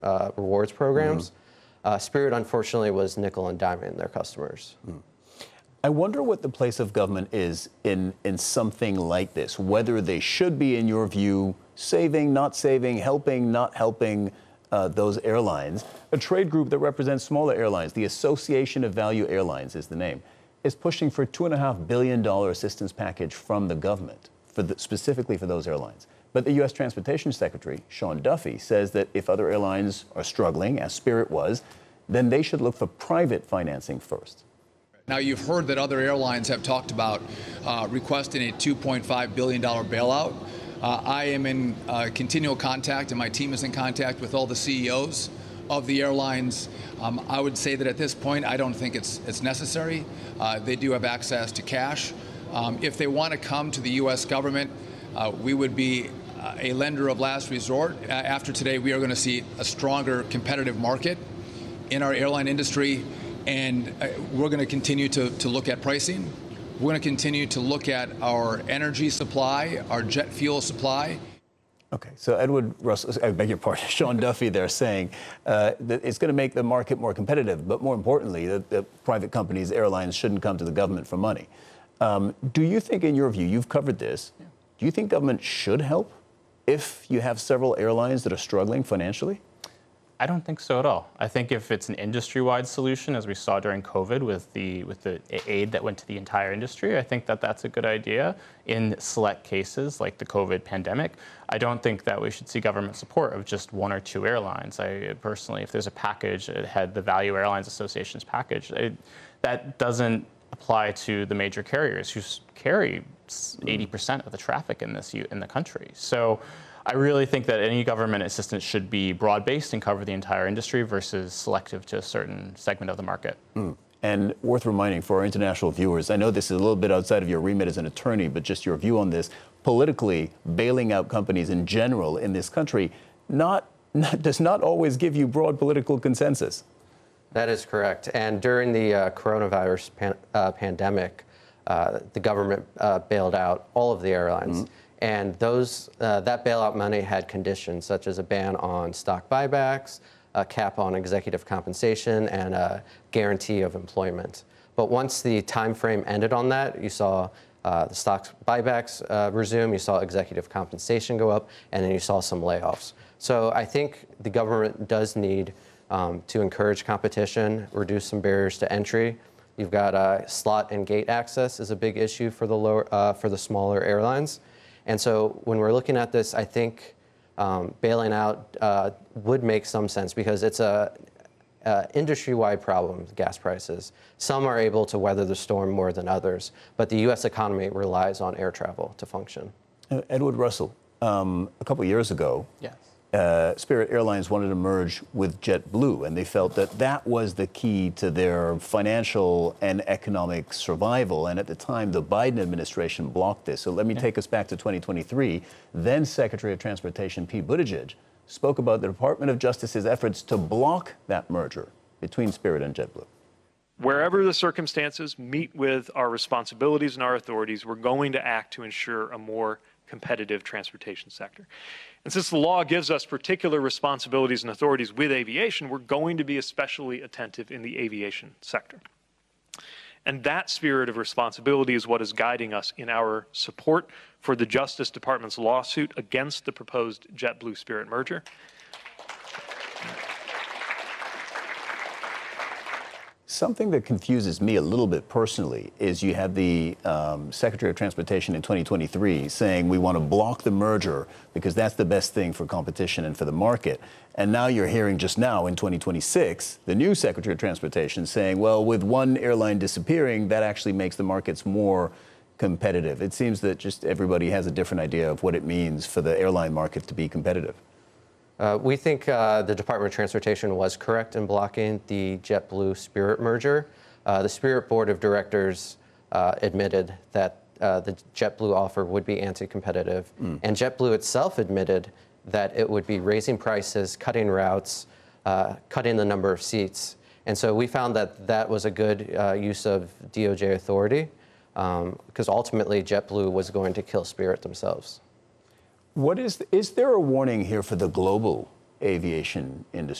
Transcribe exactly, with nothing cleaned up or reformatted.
uh, rewards programs. Mm-hmm. Uh, Spirit, unfortunately, was nickel and diming their customers. Mm. I wonder what the place of government is in, in something like this, whether they should be, in your view, saving, not saving, helping, not helping uh, those airlines. A trade group that represents smaller airlines, the Association of Value Airlines is the name, is pushing for a two point five billion dollars assistance package from the government, for the, specifically for those airlines. But the U S Transportation Secretary, Sean Duffy, says that if other airlines are struggling, as Spirit was, then they should look for private financing first. Now, you've heard that other airlines have talked about uh, requesting a two point five billion dollars bailout. Uh, I am in uh, continual contact, and my team is in contact with all the C E Os of the airlines. Um, I would say that at this point, I don't think it's, it's necessary. Uh, they do have access to cash. Um, if they want to come to the U S government, uh, we would be uh, a lender of last resort. Uh, after today, we are going to see a stronger competitive market in our airline industry, and uh, we're going to continue to, to look at pricing. We're going to continue to look at our energy supply, our jet fuel supply. Okay, so Edward Russell, I beg your pardon, Sean Duffy there saying uh, that it's going to make the market more competitive, but more importantly, that the private companies, airlines, shouldn't come to the government for money. Um, do you think, in your view, you've covered this, yeah. do you think government should help if you have several airlines that are struggling financially? I don't think so at all. I think if it's an industry-wide solution, as we saw during COVID with the with the aid that went to the entire industry, I think that that's a good idea in select cases like the COVID pandemic. I don't think that we should see government support of just one or two airlines. I personally, if there's a package, it had the Value Airlines Association's package, it, that doesn't apply to the major carriers who carry eighty percent of the traffic in this in the country. So I really think that any government assistance should be broad-based and cover the entire industry versus selective to a certain segment of the market. Mm. And worth reminding for our international viewers, I know this is a little bit outside of your remit as an attorney, but just your view on this, politically, bailing out companies in general in this country not, not, does not always give you broad political consensus. That is correct. And during the uh, coronavirus pan uh, pandemic, uh, the government uh, bailed out all of the airlines. Mm-hmm. And those, uh, that bailout money had conditions such as a ban on stock buybacks, a cap on executive compensation, and a guarantee of employment. But once the time frame ended on that, you saw uh, the stock buybacks uh, resume, you saw executive compensation go up, and then you saw some layoffs. So I think the government does need um, to encourage competition, reduce some barriers to entry. You've got uh, slot and gate access is a big issue for the lower, uh, for the smaller airlines. And so when we're looking at this, I think um, bailing out uh, would make some sense because it's a, a industry-wide problem, gas prices. Some are able to weather the storm more than others, but the U S economy relies on air travel to function. Uh, Edward Russell, um, a couple years ago, yes. Uh, Spirit Airlines wanted to merge with JetBlue, and they felt that that was the key to their financial and economic survival. And at the time, the Biden administration blocked this. So let me yeah. take us back to twenty twenty-three. Then Secretary of Transportation Pete Buttigieg spoke about the Department of Justice's efforts to block that merger between Spirit and JetBlue. Wherever the circumstances meet with our responsibilities and our authorities, we're going to act to ensure a more competitive transportation sector. And since the law gives us particular responsibilities and authorities with aviation, we're going to be especially attentive in the aviation sector. And that spirit of responsibility is what is guiding us in our support for the Justice Department's lawsuit against the proposed JetBlue Spirit merger. Something that confuses me a little bit personally is you had the um, Secretary of Transportation in twenty twenty-three saying we want to block the merger because that's the best thing for competition and for the market. And now you're hearing just now in twenty twenty-six, the new Secretary of Transportation saying, well, with one airline disappearing, that actually makes the markets more competitive. It seems that just everybody has a different idea of what it means for the airline market to be competitive. Uh, we think uh, the Department of Transportation was correct in blocking the JetBlue Spirit merger. Uh, the Spirit Board of Directors uh, admitted that uh, the JetBlue offer would be anti-competitive, mm. and JetBlue itself admitted that it would be raising prices, cutting routes, uh, cutting the number of seats. And so we found that that was a good uh, use of D O J authority, um, because ultimately JetBlue was going to kill Spirit themselves. What is, is there a warning here for the global aviation industry.